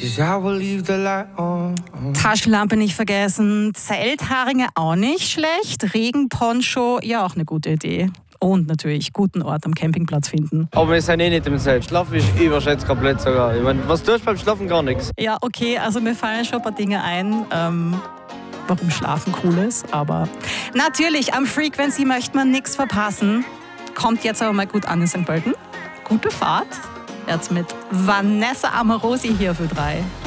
'cause I will leave the light on. Taschenlampe nicht vergessen, Zeltharinge auch nicht schlecht, Regenponcho, ja auch eine gute Idee. Und natürlich guten Ort am Campingplatz finden. Aber wir sind nicht im Zelt. Schlafen ist überschätzt komplett sogar. Ich meine, was tust du beim Schlafen? Gar nichts. Ja, okay, also mir fallen schon ein paar Dinge ein, warum Schlafen cool ist. Aber natürlich, am Frequency möchte man nichts verpassen. Kommt jetzt aber mal gut an in St. Pölten. Gute Fahrt. Jetzt mit Vanessa Amorosi hier für 3.